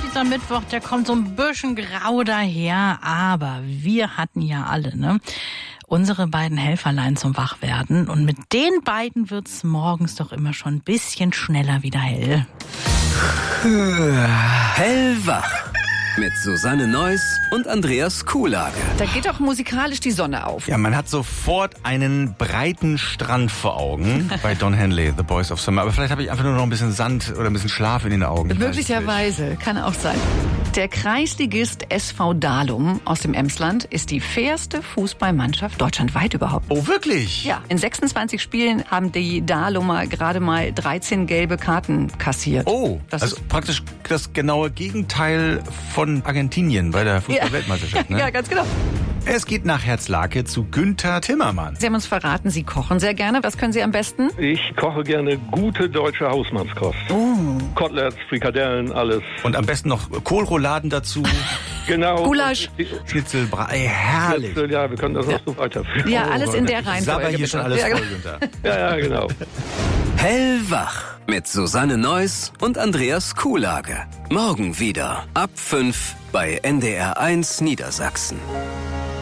dieser Mittwoch, der kommt so ein bisschen grau daher, aber wir hatten ja alle, unsere beiden Helferlein zum Wachwerden. Und mit den beiden wird's morgens doch immer schon ein bisschen schneller wieder hell. Hellwach mit Susanne Neuss und Andreas Kuhlage. Da geht doch musikalisch die Sonne auf. Ja, man hat sofort einen breiten Strand vor Augen bei Don Henley, The Boys of Summer. Aber vielleicht habe ich einfach nur noch ein bisschen Sand oder ein bisschen Schlaf in den Augen. Möglicherweise, kann auch sein. Der Kreisligist SV Dalum aus dem Emsland ist die fairste Fußballmannschaft deutschlandweit überhaupt. Oh, wirklich? Ja, in 26 Spielen haben die Dalumer gerade mal 13 gelbe Karten kassiert. Oh, das also ist praktisch das genaue Gegenteil von Argentinien bei der Fußball-Weltmeisterschaft. Ne? Ja, ganz genau. Es geht nach Herzlake zu Günther Timmermann. Sie haben uns verraten, Sie kochen sehr gerne. Was können Sie am besten? Ich koche gerne gute deutsche Hausmannskost. Koteletts, Frikadellen, alles. Und am besten noch Kohlrouladen dazu, Genau. Gulasch. Schnitzelbrei, herrlich. Ja, wir können das auch so weiterführen. Ja, alles in der Reihenfolge. Sabber hier bitte. schon alles Ja, voll, Günther. Ja, genau. Hellwach mit Susanne Neuss und Andreas Kuhlage. Morgen wieder ab 5 bei NDR 1 Niedersachsen.